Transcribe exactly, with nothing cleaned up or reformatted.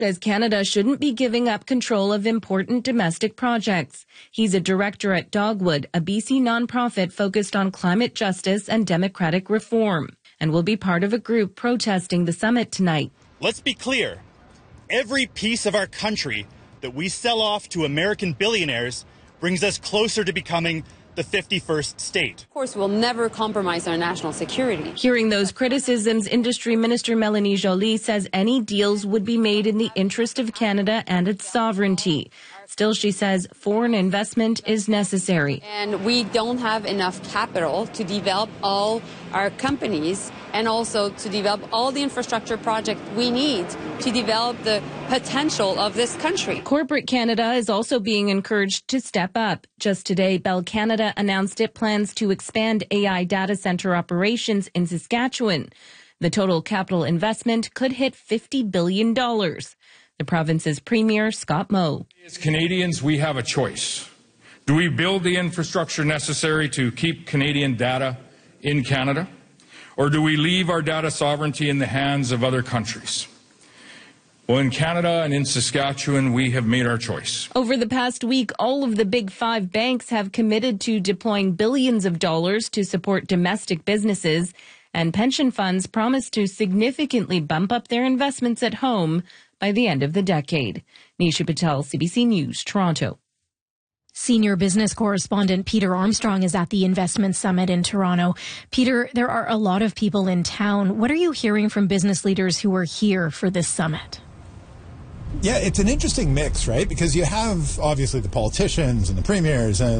says Canada shouldn't be giving up control of important domestic projects. He's a director at Dogwood, a B C nonprofit focused on climate justice and democratic reform, and will be part of a group protesting the summit tonight. Let's be clear. Every piece of our country that we sell off to American billionaires brings us closer to becoming the fifty-first state. Of course, we'll never compromise our national security. Hearing those criticisms, Industry Minister Mélanie Joly says any deals would be made in the interest of Canada and its sovereignty. Still, she says foreign investment is necessary. And we don't have enough capital to develop all our companies and also to develop all the infrastructure projects we need to develop the potential of this country. Corporate Canada is also being encouraged to step up. Just today, Bell Canada announced it plans to expand A I data center operations in Saskatchewan. The total capital investment could hit fifty billion dollars. The province's Premier, Scott Moe. As Canadians, we have a choice. Do we build the infrastructure necessary to keep Canadian data in Canada? Or do we leave our data sovereignty in the hands of other countries? Well, in Canada and in Saskatchewan, we have made our choice. Over the past week, all of the big five banks have committed to deploying billions of dollars to support domestic businesses, and pension funds promise to significantly bump up their investments at home by the end of the decade. Nisha Patel, C B C News, Toronto. Senior business correspondent Peter Armstrong is at the Investment Summit in Toronto. Peter, there are a lot of people in town. What are you hearing from business leaders who are here for this summit? Yeah, it's an interesting mix, right? Because you have obviously the politicians and the premiers and